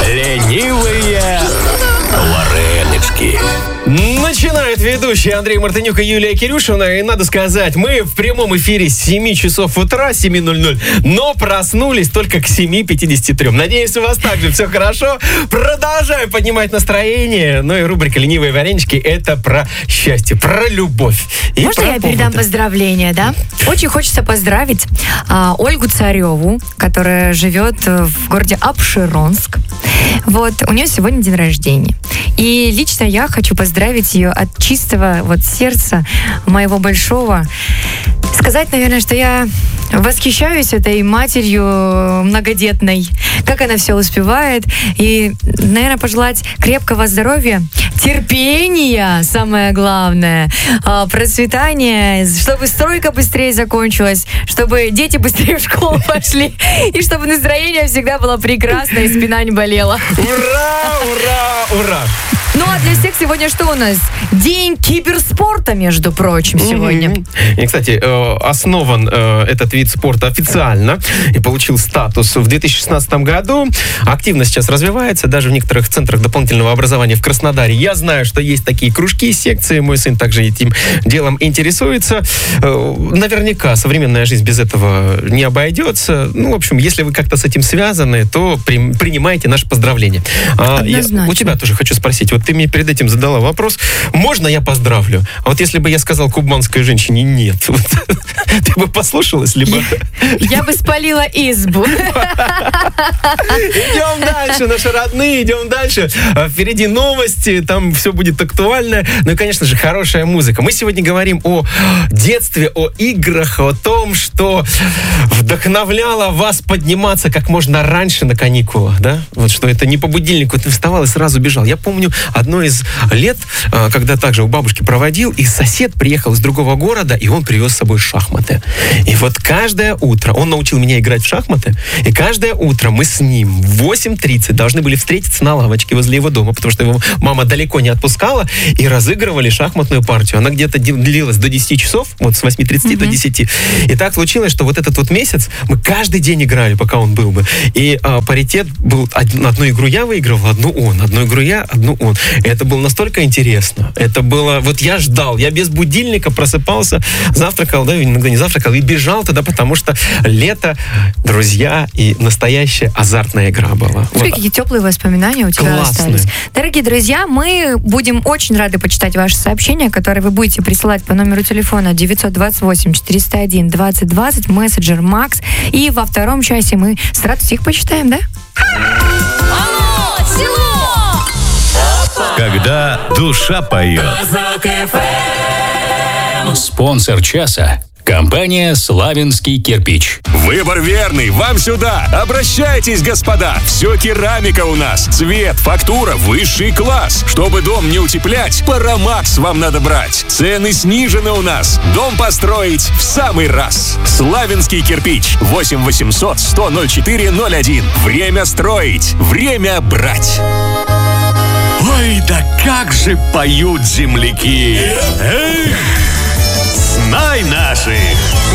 Ленивые варенички. Начинает ведущий Андрей Мартынюк и Юлия Кирюшина. И надо сказать, мы в прямом эфире с 7 часов утра, 7:00, но проснулись только к 7:53. Надеюсь, у вас также все хорошо. Продолжаем поднимать настроение. Ну и рубрика «Ленивые варенички» — это про счастье, про любовь. И можно про я передам поздравления, да? Очень хочется поздравить Ольгу Цареву, которая живет в городе Апшеронск. Вот, у нее сегодня день рождения. И лично я хочу поздравить ее от чистого сердца моего большого. Сказать, наверное, что я восхищаюсь этой матерью многодетной, как она все успевает. И, наверное, пожелать крепкого здоровья, терпения, самое главное, процветания, чтобы стройка быстрее закончилась, чтобы дети быстрее в школу пошли, и чтобы настроение всегда было прекрасное, и спина не болела. Ура, ура, ура! Ну а для всех сегодня что у нас? День киберспорта, между прочим, сегодня. И, кстати, основан этот вид спорта официально и получил статус в 2016 году. Активно сейчас развивается, даже в некоторых центрах дополнительного образования в Краснодаре. Я знаю, что есть такие кружки, секции. Мой сын также этим делом интересуется. Наверняка современная жизнь без этого не обойдется. Ну, в общем, если вы как-то с этим связаны, то принимайте наши поздравления. У тебя тоже хочу спросить. Вот ты мне перед этим задала вопрос, можно я поздравлю? А вот если бы я сказал кубанской женщине нет, ты бы послушалась, либо... Я бы спалила избу. Идем дальше, наши родные, идем дальше. Впереди новости, там все будет актуально. Ну и, конечно же, хорошая музыка. Мы сегодня говорим о детстве, о играх, о том, что вдохновляло вас подниматься как можно раньше на каникулах, да? Вот что это не по будильнику, ты вставал и сразу бежал. Я помню одно из лет, когда также у бабушки проводил, и сосед приехал из другого города, и он привез с собой шахматы. И вот каждое утро, он научил меня играть в шахматы, и каждое утро мы с ним в 8:30 должны были встретиться на лавочке возле его дома, потому что его мама далеко не отпускала, и разыгрывали шахматную партию. Она где-то длилась до 10 часов, вот с 8:30 до 10. И так случилось, что вот этот вот месяц мы каждый день играли, пока он был бы. И паритет был, одну игру я выигрывал, одну он, одну игру я, одну он. Это было настолько интересно. Это было... Вот я ждал. Я без будильника просыпался, завтракал, да, иногда не завтракал, и бежал туда, потому что лето, друзья и настоящая азартная игра была. Вот. Какие теплые воспоминания у тебя остались. Дорогие друзья, мы будем очень рады почитать ваши сообщения, которые вы будете присылать по номеру телефона 928-401-2020, мессенджер Макс. И во втором часе мы с радостью их почитаем, да? Алло, село! Когда душа поет. Спонсор часа — компания «Славянский кирпич». Выбор верный, вам сюда. Обращайтесь, господа. Все керамика у нас. Цвет, фактура, высший класс. Чтобы дом не утеплять, Парамакс вам надо брать. Цены снижены у нас. Дом построить в самый раз. Славянский кирпич. 8-800-100-04-01. Время строить. Время брать. Ой, да как же поют земляки! Эх, знай наших!